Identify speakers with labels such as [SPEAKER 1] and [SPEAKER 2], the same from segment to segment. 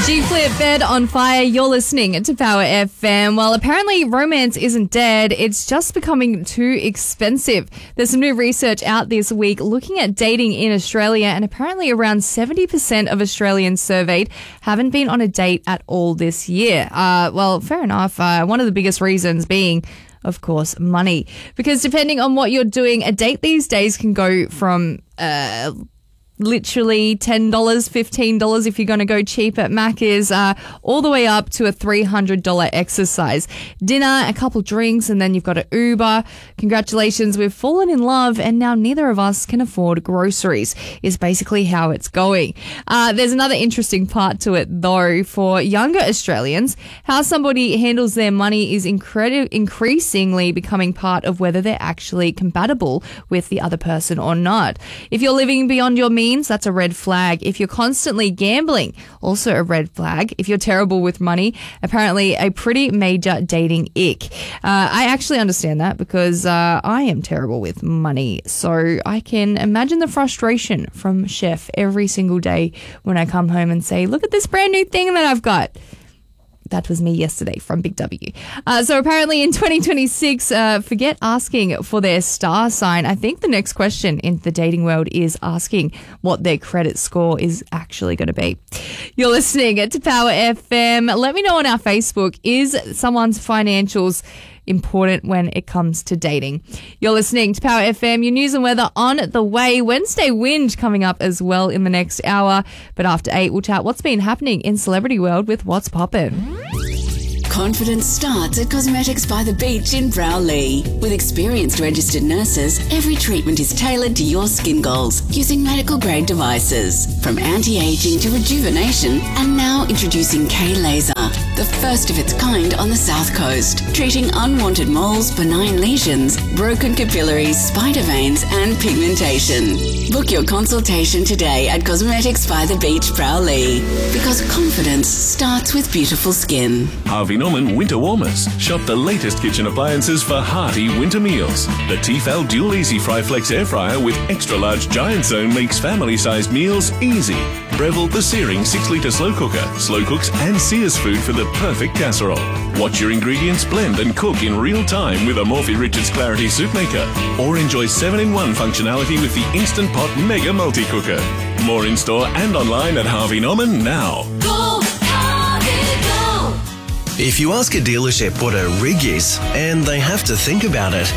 [SPEAKER 1] G-Flip, Bed on Fire. You're listening to Power FM. Well, apparently romance isn't dead. It's just becoming too expensive. There's some new research out this week looking at dating in Australia, and apparently around 70% of Australians surveyed haven't been on a date at all this year. Well, fair enough. One of the biggest reasons being, of course, money. Because depending on what you're doing, a date these days can go from literally $10, $15 if you're going to go cheap at Macca's, all the way up to a $300 exercise. Dinner, a couple drinks, and then you've got an Uber. Congratulations, we've fallen in love and now neither of us can afford groceries, is basically how it's going. There's another interesting part to it, though. For younger Australians, how somebody handles their money is increasingly becoming part of whether they're actually compatible with the other person or not. If you're living beyond your means, that's a red flag. If you're constantly gambling, also a red flag. If you're terrible with money, apparently a pretty major dating ick. I actually understand that because I am terrible with money. So I can imagine the frustration from Chef every single day when I come home and say, look at this brand new thing that I've got. That was me yesterday from Big W. So apparently in 2026, forget asking for their star sign. I think the next question in the dating world is asking what their credit score is actually going to be. You're listening to Power FM. Let me know on our Facebook, is someone's financials important when it comes to dating? You're listening to Power FM, your news and weather on the way. Wednesday Whinge coming up as well in the next hour. But after 8, we'll chat what's been happening in celebrity world with What's Poppin'.
[SPEAKER 2] Confidence starts at Cosmetics by the Beach in Browley. With experienced registered nurses, every treatment is tailored to your skin goals using medical-grade devices. From anti-aging to rejuvenation, and now introducing K-Laser, the first of its kind on the South Coast, treating unwanted moles, benign lesions, broken capillaries, spider veins, and pigmentation. Book your consultation today at Cosmetics by the Beach Browley, because confidence starts with beautiful skin.
[SPEAKER 3] Harvey Norman Winter Warmers. Shop the latest kitchen appliances for hearty winter meals. The Tefal Dual Easy Fry Flex Air Fryer with extra large giant zone makes family-sized meals easy. Breville the Searing 6-litre slow cooker. Slow cooks and sears food for the perfect casserole. Watch your ingredients blend and cook in real time with a Morphy Richards Clarity Soup Maker. Or enjoy 7-in-1 functionality with the Instant Pot Mega Multi-Cooker. More in-store and online at Harvey Norman now.
[SPEAKER 4] Go, Harvey, go!
[SPEAKER 5] If you ask a dealership what a rig is, and they have to think about it,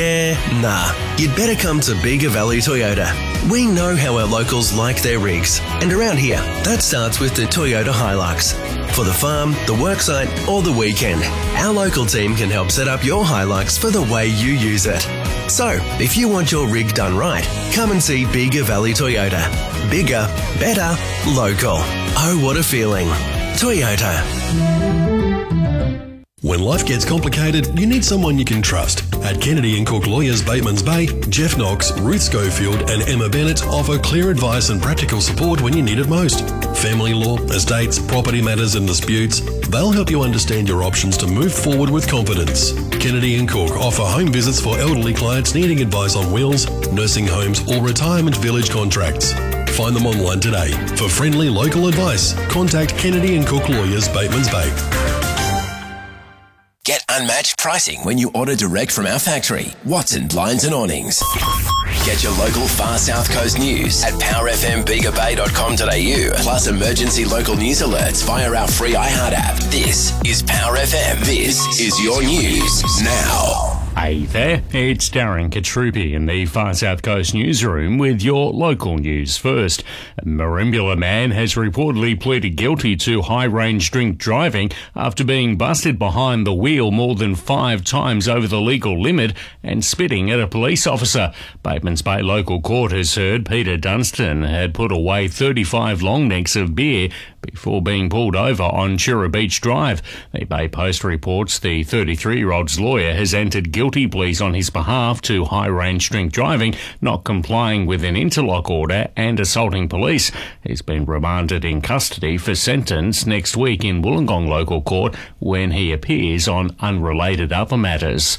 [SPEAKER 5] you'd better come to Bega Valley Toyota. We know how our locals like their rigs, and around here, that starts with the Toyota Hilux. For the farm, the worksite, or the weekend, our local team can help set up your Hilux for the way you use it. So, if you want your rig done right, come and see Bega Valley Toyota. Bigger, better, local. Oh, what a feeling. Toyota.
[SPEAKER 6] When life gets complicated, you need someone you can trust. At Kennedy & Cook Lawyers Bateman's Bay, Jeff Knox, Ruth Schofield and Emma Bennett offer clear advice and practical support when you need it most. Family law, estates, property matters and disputes, they'll help you understand your options to move forward with confidence. Kennedy & Cook offer home visits for elderly clients needing advice on wills, nursing homes or retirement village contracts. Find them online today. For friendly local advice, contact Kennedy & Cook Lawyers Bateman's Bay.
[SPEAKER 7] Get unmatched pricing when you order direct from our factory, Watson Blinds and Awnings. Get your local far South Coast news at powerfmbigabay.com.au, plus emergency local news alerts via our free iHeart app. This is Power FM. This is your news now.
[SPEAKER 8] Hey there, it's Darren Katrupi in the Far South Coast newsroom with your local news first. A Merimbula man has reportedly pleaded guilty to high-range drink driving after being busted behind the wheel more than 5 times over the legal limit and spitting at a police officer. Batemans Bay Local Court has heard Peter Dunstan had put away 35 long necks of beer before being pulled over on Chura Beach Drive. The Bay Post reports the 33-year-old's lawyer has entered guilty pleas on his behalf to high-range drink driving, not complying with an interlock order and assaulting police. He's been remanded in custody for sentence next week in Wollongong Local Court when he appears on unrelated other matters.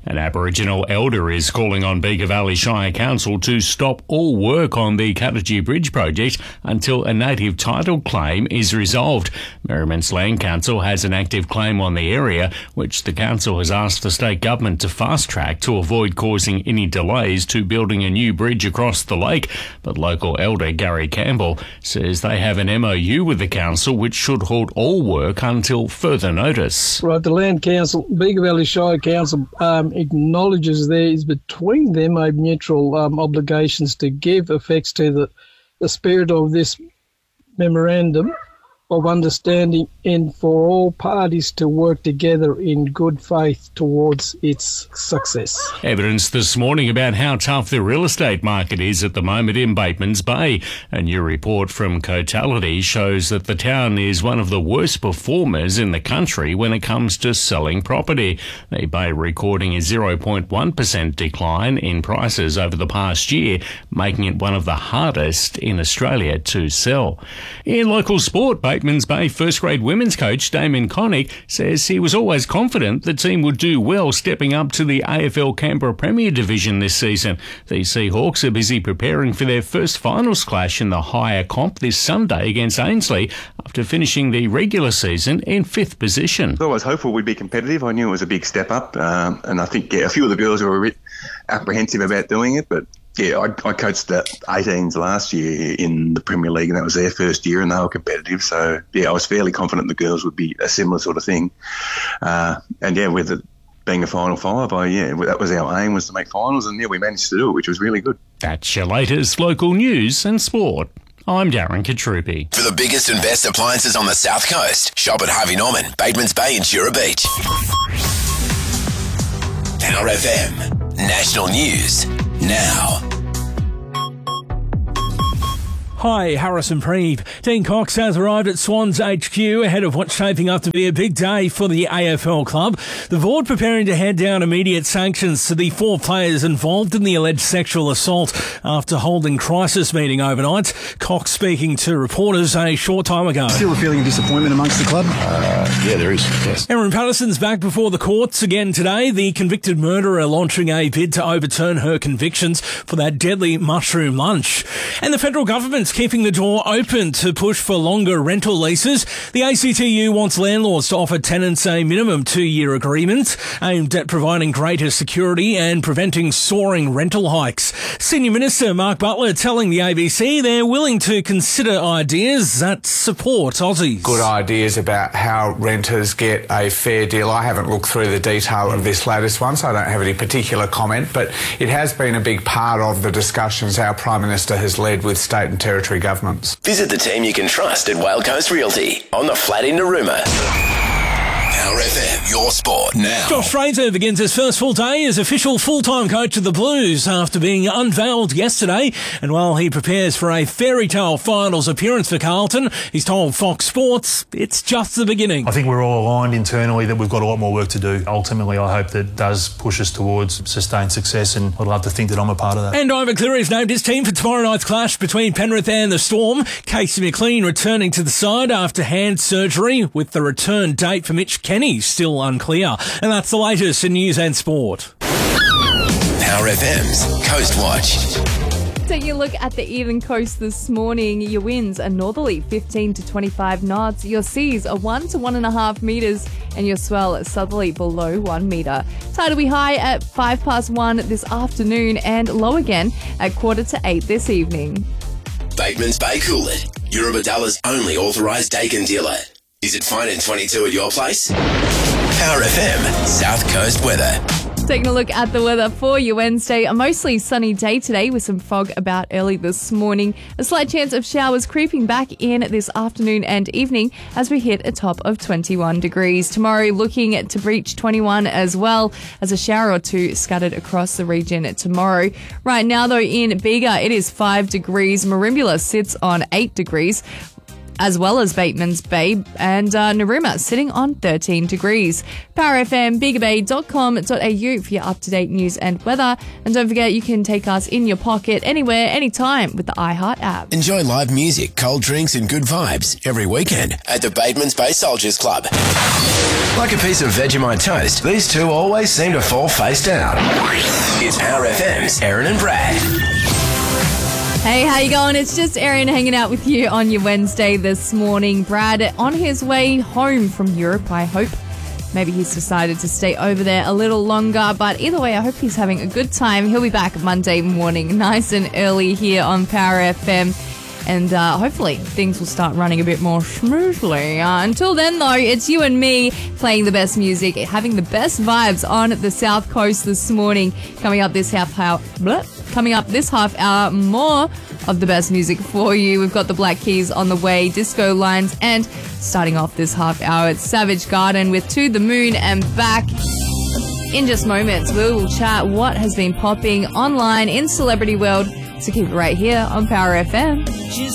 [SPEAKER 8] An Aboriginal elder is calling on Bega Valley Shire Council to stop all work on the Cuttagee Bridge project until a native title claim is resolved. Merriman's Land Council has an active claim on the area, which the council has asked the state government to fast-track to avoid causing any delays to building a new bridge across the lake. But local elder Gary Campbell says they have an MOU with the council which should halt all work until further notice.
[SPEAKER 9] Right, the Land Council, Bega Valley Shire Council, acknowledges there is between them a mutual obligations to give effects to the spirit of this memorandum of understanding and for all parties to work together in good faith towards its success.
[SPEAKER 8] Evidence this morning about how tough the real estate market is at the moment in Batemans Bay. A new report from Cotality shows that the town is one of the worst performers in the country when it comes to selling property. The Bay recording a 0.1% decline in prices over the past year, making it one of the hardest in Australia to sell. In local sport, Batemans Bay first-grade women's coach Damien Connick says he was always confident the team would do well stepping up to the AFL Canberra Premier Division this season. The Seahawks are busy preparing for their first finals clash in the higher comp this Sunday against Ainslie after finishing the regular season in 5th position.
[SPEAKER 10] I was hopeful we'd be competitive. I knew it was a big step up, and I think a few of the girls were a bit apprehensive about doing it, but yeah, I coached the 18s last year in the Premier League, and that was their first year, and they were competitive. So, yeah, I was fairly confident the girls would be a similar sort of thing. And, yeah, with it being a Final Five, that was our aim, was to make finals, and, yeah, we managed to do it, which was really good.
[SPEAKER 8] That's your latest local news and sport. I'm Darren Katrupi.
[SPEAKER 7] For the biggest and best appliances on the South Coast, shop at Harvey Norman, Batemans Bay and Tura Beach. Power FM. National News now.
[SPEAKER 11] Hi, Harrison Preeve. Dean Cox has arrived at Swans HQ ahead of what's shaping up to be a big day for the AFL club. The board preparing to hand down immediate sanctions to the 4 players involved in the alleged sexual assault after holding crisis meeting overnight. Cox speaking to reporters a short time ago.
[SPEAKER 12] Still a feeling of disappointment amongst the club?
[SPEAKER 13] Yeah, there is, yes.
[SPEAKER 11] Erin Patterson's back before the courts again today. The convicted murderer launching a bid to overturn her convictions for that deadly mushroom lunch. And the federal government's keeping the door open to push for longer rental leases. The ACTU wants landlords to offer tenants a minimum 2-year agreement aimed at providing greater security and preventing soaring rental hikes. Senior Minister Mark Butler telling the ABC they're willing to consider ideas that support Aussies.
[SPEAKER 14] Good ideas about how renters get a fair deal. I haven't looked through the detail of this latest one, so I don't have any particular comment, but it has been a big part of the discussions our Prime Minister has led with state and territory governments.
[SPEAKER 7] Visit the team you can trust at Whale Coast Realty on the flat in Narooma. Power FM, your sport now.
[SPEAKER 11] Josh Fraser begins his first full day as official full-time coach of the Blues after being unveiled yesterday. And while he prepares for a fairy tale finals appearance for Carlton, he's told Fox Sports it's just the beginning.
[SPEAKER 15] I think we're all aligned internally that we've got a lot more work to do. Ultimately, I hope that does push us towards sustained success, and I'd love to think that I'm a part of that.
[SPEAKER 11] And Ivan Cleary's named his team for tomorrow night's clash between Penrith and the Storm. Casey McLean returning to the side after hand surgery, with the return date for Mitch Kenny still unclear. And that's the latest in news and sport.
[SPEAKER 7] Power FM's Coast Watch.
[SPEAKER 1] Taking a look at the Eastern Coast this morning, your winds are northerly 15 to 25 knots, your seas are 1 to 1.5 metres, and your swell southerly below 1 metre. Tide will be high at 1:05 this afternoon and low again at 7:45 this evening.
[SPEAKER 7] Batemans Bay Coolid, Eurobadalla's only authorised Dakin dealer. Is it fine in 22 at your place? Power FM, South Coast weather.
[SPEAKER 1] Taking a look at the weather for your Wednesday. A mostly sunny day today with some fog about early this morning. A slight chance of showers creeping back in this afternoon and evening as we hit a top of 21 degrees. Tomorrow looking to reach 21 as well, as a shower or two scattered across the region tomorrow. Right now though in Bega it is 5 degrees. Merimbula sits on 8 degrees. as well as Bateman's Bay, and Narooma sitting on 13 degrees. Power FM, bigabay.com.au for your up-to-date news and weather. And don't forget, you can take us in your pocket anywhere, anytime with the iHeart app.
[SPEAKER 7] Enjoy live music, cold drinks and good vibes every weekend at the Bateman's Bay Soldiers Club. Like a piece of Vegemite toast, these two always seem to fall face down. It's Power FM's Erin and Brad.
[SPEAKER 1] Hey, how you going? It's just Erin hanging out with you on your Wednesday this morning. Brad on his way home from Europe, I hope. Maybe he's decided to stay over there a little longer, but either way, I hope he's having a good time. He'll be back Monday morning, nice and early here on Power FM. And hopefully things will start running a bit more smoothly. Until then, though, it's you and me playing the best music, having the best vibes on the South Coast this morning. Coming up this half hour, more of the best music for you. We've got the Black Keys on the way, Disco Lines, and starting off this half hour, it's Savage Garden with To the Moon and Back. In just moments, we will chat what has been popping online in celebrity world. So keep it right here on Power FM.
[SPEAKER 4] She's